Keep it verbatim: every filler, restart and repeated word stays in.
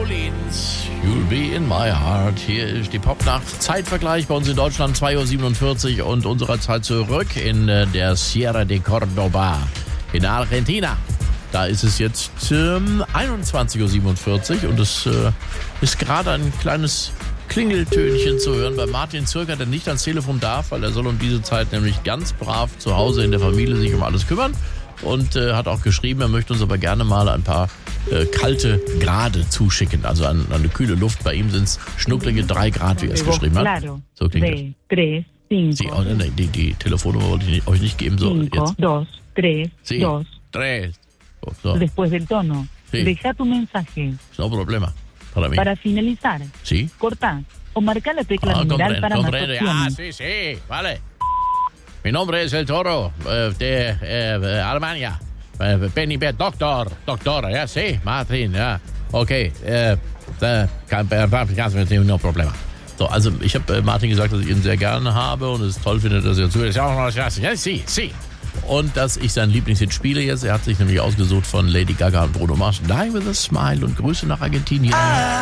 Orleans, You'll Be in My Heart. Hier ist die Popnacht. Zeitvergleich bei uns in Deutschland zwei Uhr siebenundvierzig und unserer Zeit zurück in äh, der Sierra de Córdoba in Argentina. Da ist es jetzt ähm, einundzwanzig Uhr siebenundvierzig und es äh, ist gerade ein kleines Klingeltönchen zu hören bei Martin Zürcher, der nicht ans Telefon darf, weil er soll um diese Zeit nämlich ganz brav zu Hause in der Familie sich um alles kümmern. Und äh, hat auch geschrieben, er möchte uns aber gerne mal ein paar äh, kalte Grade zuschicken. Also an, an eine kühle Luft. Bei ihm sind es schnucklige drei Grad, wie er es geschrieben hat. So klingt das. Sie, oh, nee, die, die Telefonnummer wollte ich nicht, euch nicht geben. So, Cinco, dos, tres, sí, dos. Tres. Oh, so. Después del tono. Sí. Deja tu mensaje. No problema. Para mí. Para finalizar. Sí. Corta o marca la tecla Ah, numeral comprendo, para más comprendo. Ah, opciones. sí, sí, vale. Mi nombre es El Toro, eh, de eh, Alemania. Eh, Benny Bert, Doktor, Doktor, ja, sí, Martin, ja. Okay, äh, da kann, kann, no Problema. So, also ich habe äh, Martin gesagt, dass ich ihn sehr gerne habe und es toll finde, dass er zuhört. Ja, sí, sí. Und dass ich sein Lieblingshit spiele jetzt. Er hat sich nämlich ausgesucht von Lady Gaga und Bruno Mars. Die with a Smile und Grüße nach Argentinien. Ah.